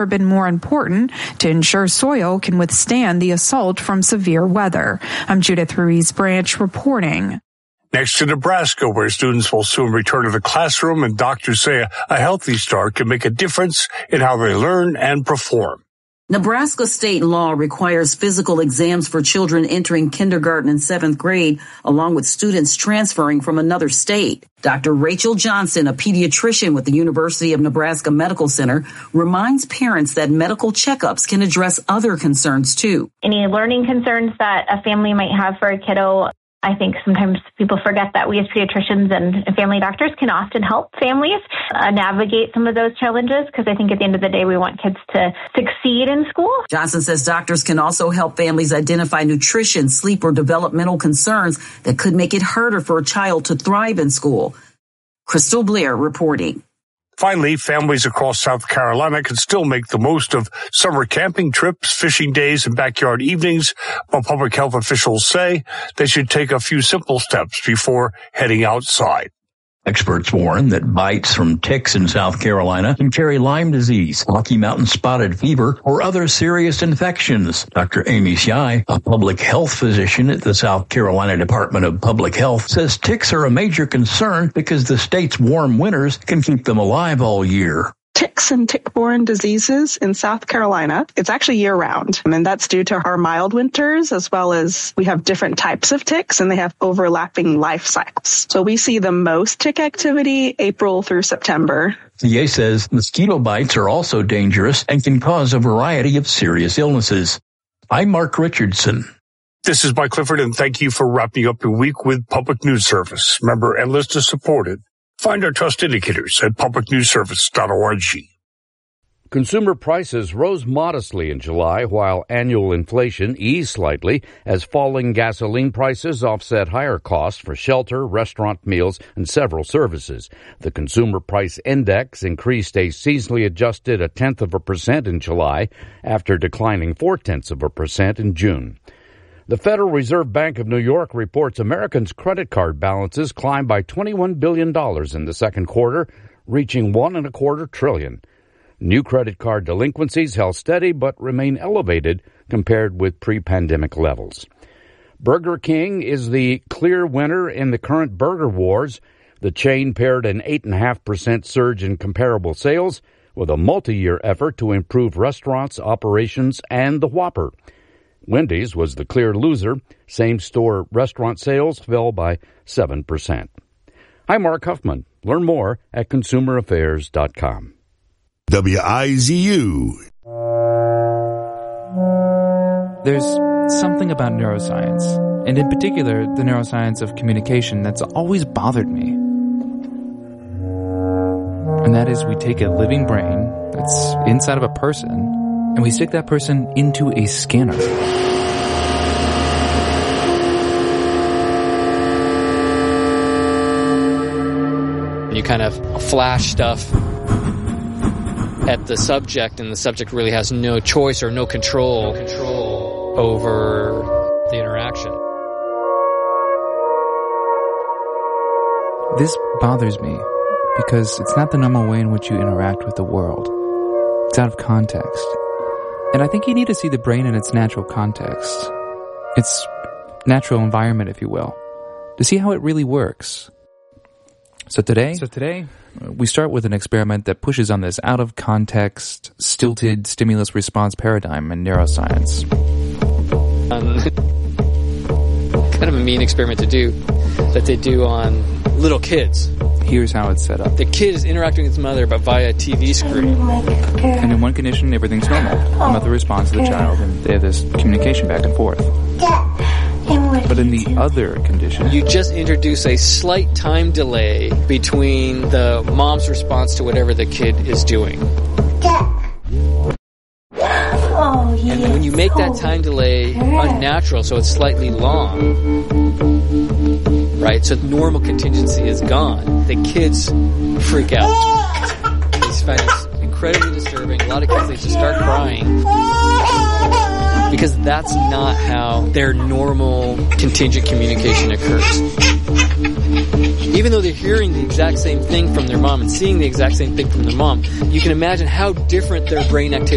been more important to ensure soil can withstand the assault from severe weather. I'm Judith Ruiz Branch reporting. Next to Nebraska, where students will soon return to the classroom, and doctors say a healthy start can make a difference in how they learn and perform. Nebraska state law requires physical exams for children entering kindergarten and 7th grade, along with students transferring from another state. Dr. Rachel Johnson, a pediatrician with the University of Nebraska Medical Center, reminds parents that medical checkups can address other concerns, too. Any learning concerns that a family might have for a kiddo, I think sometimes people forget that we as pediatricians and family doctors can often help families navigate some of those challenges, because I think at the end of the day, we want kids to succeed in school. Johnson says doctors can also help families identify nutrition, sleep, or developmental concerns that could make it harder for a child to thrive in school. Crystal Blair reporting. Finally, families across South Carolina can still make the most of summer camping trips, fishing days, and backyard evenings, but public health officials say they should take a few simple steps before heading outside. Experts warn that bites from ticks in South Carolina can carry Lyme disease, Rocky Mountain spotted fever, or other serious infections. Dr. Amy Shai, a public health physician at the South Carolina Department of Public Health, says ticks are a major concern because the state's warm winters can keep them alive all year. Ticks and tick-borne diseases in South Carolina, it's actually year-round. And that's due to our mild winters, as well as we have different types of ticks, and they have overlapping life cycles. So we see the most tick activity April through September. CA says mosquito bites are also dangerous and can cause a variety of serious illnesses. I'm Mark Richardson. This is Mike Clifford, and thank you for wrapping up your week with Public News Service. Remember, and listener supported. Find our trust indicators at publicnewsservice.org. Consumer prices rose modestly in July, while annual inflation eased slightly as falling gasoline prices offset higher costs for shelter, restaurant meals, and several services. The Consumer Price Index increased a seasonally adjusted 0.1% in July after declining 0.4% in June. The Federal Reserve Bank of New York reports Americans' credit card balances climbed by $21 billion in the second quarter, reaching $1.25 trillion. New credit card delinquencies held steady but remain elevated compared with pre-pandemic levels. Burger King is the clear winner in the current burger wars. The chain paired an 8.5% surge in comparable sales with a multi-year effort to improve restaurants' operations and the Whopper. Wendy's was the clear loser. Same-store restaurant sales fell by 7%. I'm Mark Huffman. Learn more at consumeraffairs.com. WIZU. There's something about neuroscience, and in particular, the neuroscience of communication, that's always bothered me. And that is, we take a living brain that's inside of a person, and we stick that person into a scanner. You kind of flash stuff at the subject, and the subject really has no choice or no control over the interaction. This bothers me because it's not the normal way in which you interact with the world. It's out of context. And I think you need to see the brain in its natural context, its natural environment, if you will, to see how it really works. So today, we start with an experiment that pushes on this out-of-context, stilted stimulus response paradigm in neuroscience. Kind of a mean experiment to do, that they do on little kids. Here's how it's set up. The kid is interacting with his mother, but via a TV screen. And in one condition, everything's normal. The mother responds to the child, and they have this communication back and forth. But in the other condition, you just introduce a slight time delay between the mom's response to whatever the kid is doing. And when you make that time delay unnatural, so it's slightly long, right? So normal contingency is gone. The kids freak out. They find this incredibly disturbing. A lot of kids, they just start crying because that's not how their normal contingent communication occurs. Even though they're hearing the exact same thing from their mom and seeing the exact same thing from their mom, you can imagine how different their brain activity